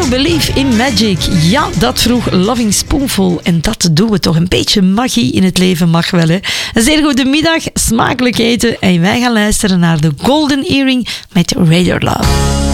believe in magic? Ja, dat vroeg Loving Spoonful. En dat doen we toch. Een beetje magie in het leven mag wel, hè. Een zeer goede middag, smakelijk eten. En wij gaan luisteren naar de Golden Earring met Radar Love.